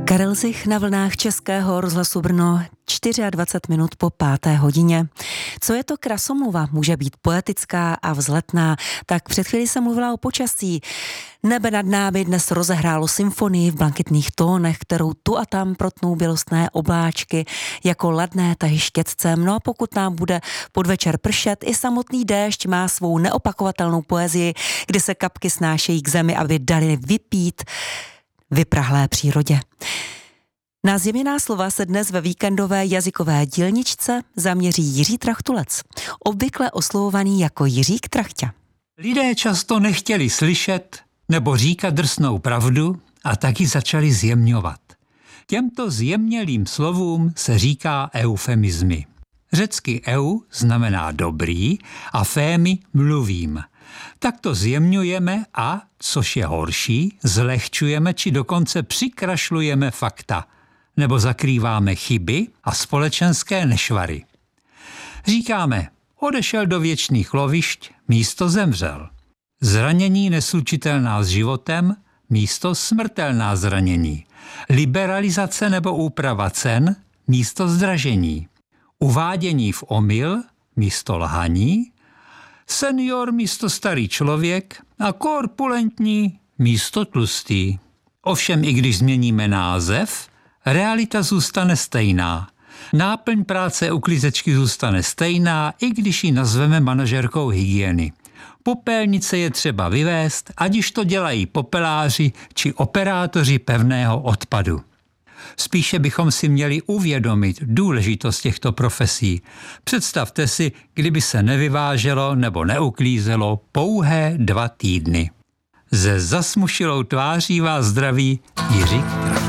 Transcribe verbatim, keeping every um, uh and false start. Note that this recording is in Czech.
Karel Zich na vlnách Českého rozhlasu Brno, dvacet čtyři minut po páté hodině. Co je to krasomluva? Může být poetická a vzletná. Tak před chvíli jsem mluvila o počasí. Nebe nad námi dnes rozehrálo symfonii v blanketných tónech, kterou tu a tam protnou bělostné obláčky jako ladné tahy štětcem. No a pokud nám bude podvečer pršet, i samotný déšť má svou neopakovatelnou poezii, kdy se kapky snášejí k zemi, aby dali vypít vyprahlé přírodě. Na zjemněná slova se dnes ve víkendové jazykové dílničce zaměří Jiří Trachtulec, obvykle oslovovaný jako Jiřík Trachťa. Lidé často nechtěli slyšet nebo říkat drsnou pravdu a taky začali zjemňovat. Těmto zjemnělým slovům se říká eufemizmy. Řecky eu znamená dobrý a fémy mluvím. Tak to zjemňujeme a, což je horší, zlehčujeme či dokonce přikrašlujeme fakta, nebo zakrýváme chyby a společenské nešvary. Říkáme, odešel do věčných lovišť, místo zemřel. Zranění neslučitelná s životem, místo smrtelná zranění. Liberalizace nebo úprava cen, místo zdražení. Uvádění v omyl, místo lhaní. Senior místo starý člověk a korpulentní místo tlustý. Ovšem i když změníme název, realita zůstane stejná. Náplň práce uklízečky zůstane stejná, i když ji nazveme manažerkou hygieny. Popelnice je třeba vyvést, ať již to dělají popeláři či operátoři pevného odpadu. Spíše bychom si měli uvědomit důležitost těchto profesí. Představte si, kdyby se nevyváželo nebo neuklízelo pouhé dva týdny. Se zasmušilou tváří vás zdraví Jiří Trachťa.